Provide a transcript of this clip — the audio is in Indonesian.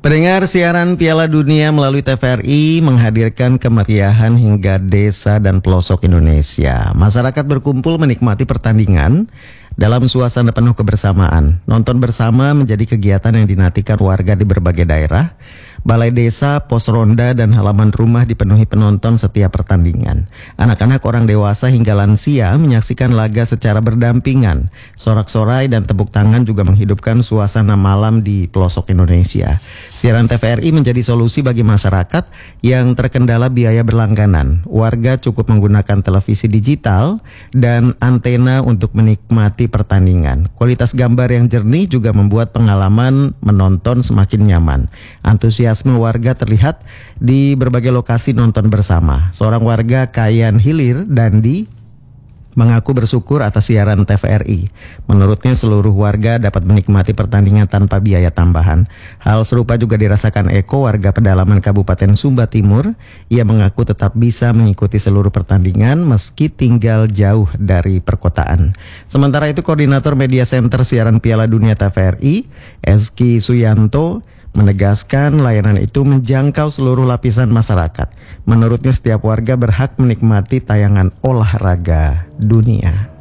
Pendengar siaran Piala Dunia melalui TVRI menghadirkan kemeriahan hingga desa dan pelosok Indonesia. Masyarakat berkumpul menikmati pertandingan dalam suasana penuh kebersamaan. Nonton bersama menjadi kegiatan yang dinantikan warga di berbagai daerah. Balai desa, pos ronda, dan halaman rumah dipenuhi penonton setiap pertandingan. Anak-anak, orang dewasa hingga lansia menyaksikan laga secara berdampingan. Sorak-sorai dan tepuk tangan juga menghidupkan suasana malam di pelosok Indonesia. Siaran TVRI menjadi solusi bagi masyarakat yang terkendala biaya berlangganan. Warga cukup menggunakan televisi digital dan antena untuk menikmati pertandingan. Kualitas gambar yang jernih juga membuat pengalaman menonton semakin nyaman. Antusiasme warga terlihat di berbagai lokasi nonton bersama. Seorang warga Kayan Hilir, Dandi, mengaku bersyukur atas siaran TVRI. Menurutnya seluruh warga dapat menikmati pertandingan tanpa biaya tambahan. Hal serupa juga dirasakan Eko, warga pedalaman Kabupaten Sumba Timur. Ia mengaku tetap bisa mengikuti seluruh pertandingan meski tinggal jauh dari perkotaan. Sementara itu, Koordinator Media Center Siaran Piala Dunia TVRI, Eski Suyanto, menegaskan layanan itu menjangkau seluruh lapisan masyarakat. Menurutnya setiap warga berhak menikmati tayangan olahraga dunia.